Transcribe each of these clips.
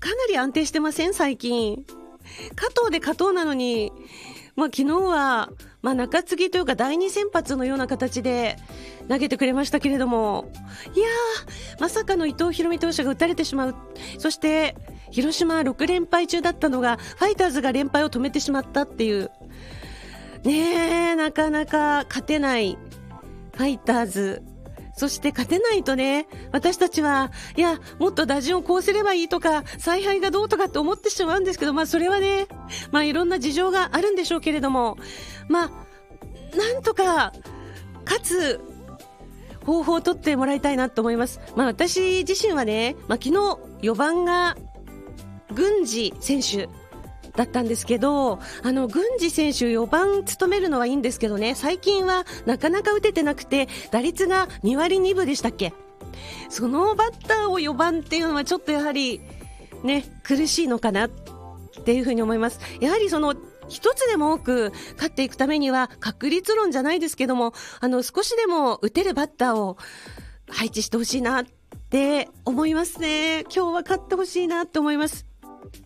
かなり安定してません最近。加藤で加藤なのに、昨日は、中継ぎというか第2先発のような形で投げてくれましたけれども、いやー、まさかの伊藤大海投手が打たれてしまう。そして、広島6連敗中だったのが、ファイターズが連敗を止めてしまったっていう。ねえ、なかなか勝てないファイターズ。そして勝てないとね、私たちは、いや、もっと打順をこうすればいいとか、采配がどうとかって思ってしまうんですけど、それはね、いろんな事情があるんでしょうけれども、なんとか、勝つ方法を取ってもらいたいなと思います。私自身はね、昨日4番が、郡司選手だったんですけど、郡司選手4番務めるのはいいんですけどね、最近はなかなか打ててなくて、打率が2割2分でしたっけ。そのバッターを4番っていうのはちょっとやはりね、苦しいのかなっていうふうに思います。やはりその一つでも多く勝っていくためには確率論じゃないですけども、少しでも打てるバッターを配置してほしいなって思いますね。今日は勝ってほしいなって思います。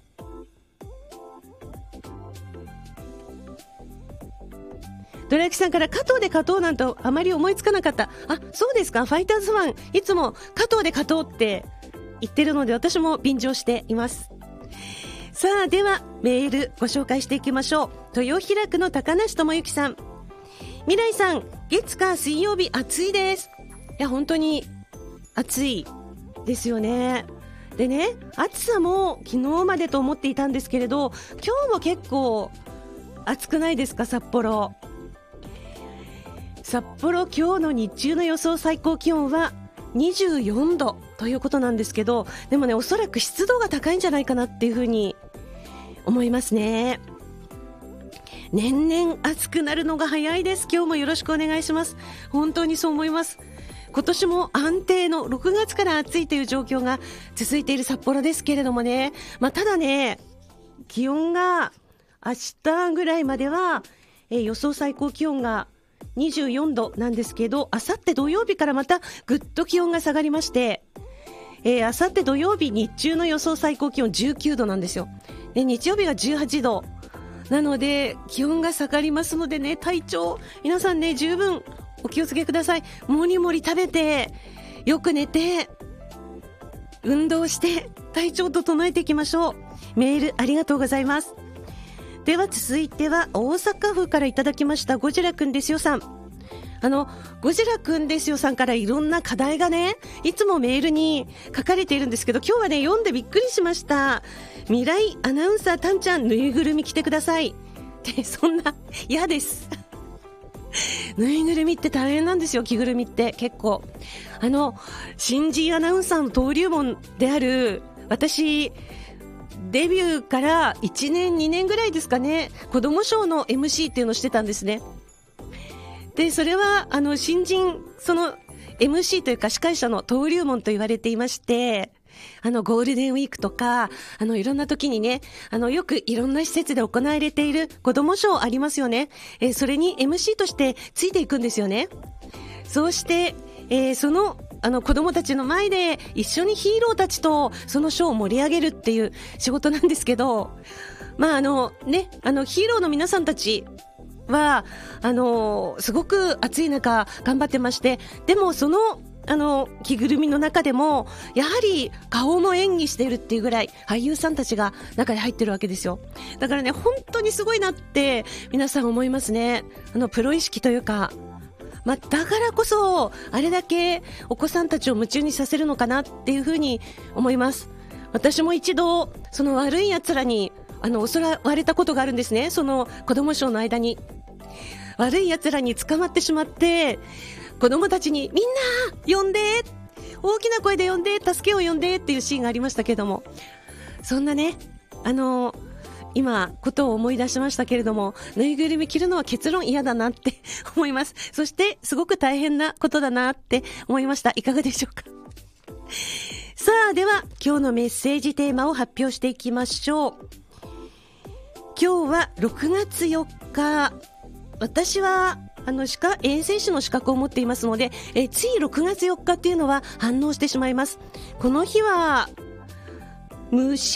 ドラキさんから加藤で加藤なんとあまり思いつかなかった。そうですか。ファイターズファンいつも加藤で加藤って言ってるので、私も便乗しています。さあ、ではメールご紹介していきましょう。豊平区の高梨智之さん。未来さん、月火水曜日暑いです。いや、本当に暑いですよね。でね、暑さも昨日までと思っていたんですけれど、今日も結構暑くないですか、札幌。札幌、今日の日中の予想最高気温は24度ということなんですけど、でもね、おそらく湿度が高いんじゃないかなっていうふうに思いますね。年々暑くなるのが早いです。今日もよろしくお願いします。本当にそう思います。今年も安定の6月から暑いという状況が続いている札幌ですけれどもね、ただね、気温が明日ぐらいまでは、予想最高気温が24度なんですけど、あさって土曜日からまたぐっと気温が下がりまして、あさって土曜日日中の予想最高気温19度なんですよ。で、日曜日が18度なので気温が下がりますのでね、体調皆さんね、十分お気をつけください。もりもり食べて、よく寝て、運動して体調を整えていきましょう。メールありがとうございます。では続いては大阪府からいただきましたゴジラくんですよさん。ゴジラくんですよさんからいろんな課題がね、いつもメールに書かれているんですけど、今日はね、読んでびっくりしました。未来アナウンサーたんちゃん、ぬいぐるみ着てくださいってそんな嫌ですぬいぐるみって大変なんですよ。着ぐるみって結構新人アナウンサーの登竜門である私、デビューから1年2年ぐらいですかね、子供賞の MC っていうのをしてたんですね。で、それは新人その MC というか司会者の登竜門と言われていまして、ゴールデンウィークとかいろんな時にね、よくいろんな施設で行われている子供賞ありますよね。それに MC としてついていくんですよね。そうして、その子供たちの前で一緒にヒーローたちとそのショーを盛り上げるっていう仕事なんですけど、ヒーローの皆さんたちはすごく暑い中頑張ってまして、でもその着ぐるみの中でもやはり顔も演技しているっていうぐらい俳優さんたちが中に入ってるわけですよ。だからね、本当にすごいなって皆さん思いますね。プロ意識というか、だからこそあれだけお子さんたちを夢中にさせるのかなっていうふうに思います。私も一度その悪い奴らに襲われたことがあるんですね。その子供ショーの間に悪い奴らに捕まってしまって、子供たちにみんな呼んで、大きな声で呼んで、助けを呼んでっていうシーンがありましたけども、そんなね、今ことを思い出しましたけれども、ぬいぐるみ着るのは結論嫌だなって思います。そしてすごく大変なことだなって思いました。いかがでしょうか。さあ、では今日のメッセージテーマを発表していきましょう。今日は6月4日、私は衛生士の資格を持っていますので、つい6月4日っていうのは反応してしまいます。この日は虫